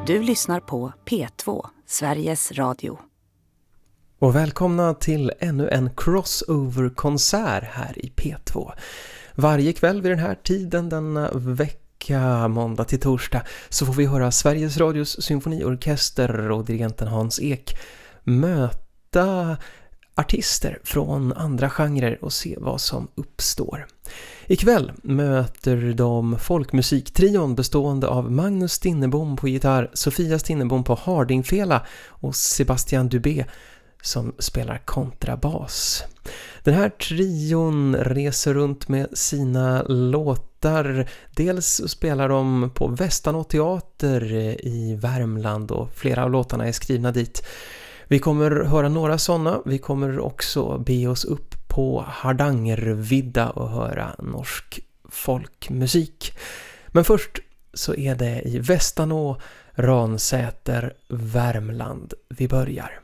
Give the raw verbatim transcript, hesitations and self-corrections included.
Du lyssnar på P två, Sveriges Radio. Och välkomna till ännu en crossover-konsert här i P två. Varje kväll vid den här tiden denna vecka, måndag till torsdag, så får vi höra Sveriges Radios symfoniorkester och dirigenten Hans Ek möta artister från andra genrer och se vad som uppstår. Ikväll möter de folkmusiktrion bestående av Magnus Stinnebom på gitarr, Sofia Stinnebom på hardingfela och Sebastian Dubé som spelar kontrabas. Den här trion reser runt med sina låtar. Dels spelar de på Västanå teater i Värmland och flera av låtarna är skrivna dit. Vi kommer höra några sådana. Vi kommer också be oss upp på Hardangervidda och höra norsk folkmusik. Men först så är det i Västanå, Ransäter, Värmland vi börjar.